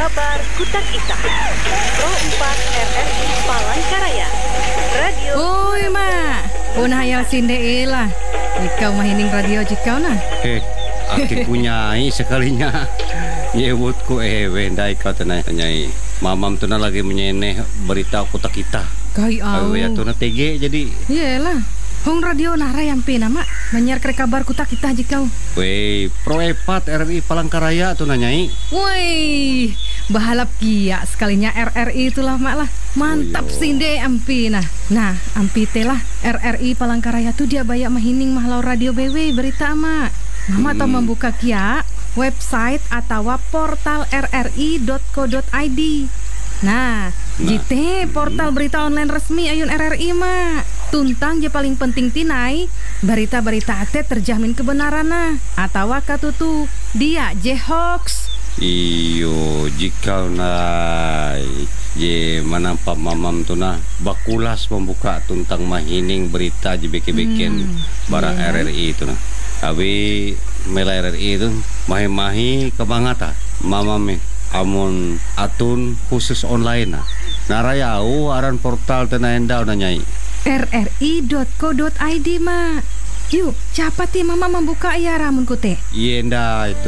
Kabar Kutak Ita Pro 4 RRI Palangkaraya Radio. Oi mak, pun hayal sinde lah. Ikau mahining radio jikau nah. Aki punyai sekalinya. Nyewutku wendai kau tenai. Mamam tuna lagi menyeneh berita Kutak Ita. Kai au. Ya tuna TG jadi. Yelah. Hong radio nara yang pina mak menyiar kabar Kutak Ita jikau. Wei, Pro 4 RRI Palangkaraya tuh nanyai. Woi, bahalap kia sekalinya RRI itulah mak lah. Mantap sinde ampi nah ampi telah RRI Palangkaraya tuh dia banyak mahining mahlau radio BW berita mak. Mama tau membuka kia website atau portal rri.co.id. Nah, jite portal berita online resmi ayun RRI mak. Tuntang je paling penting tinai berita-berita ate terjamin kebenaran nah atau katutu dia je hoax. Iyo jika nai je manampa mamam tu nah bakulas membuka tuntang mahining berita je beke-beken bara RRI itu nah. Tapi mela RRI itu mahi-mahi kebangata mamam amun atun khusus online nah. Narayau aran portal tena endau nanyai rri.co.id mak. Yuk, cepat ya mama membuka ya ramun kute. Yenda itu.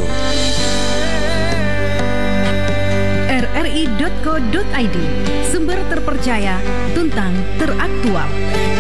rri.co.id, sumber terpercaya, tuntang teraktual.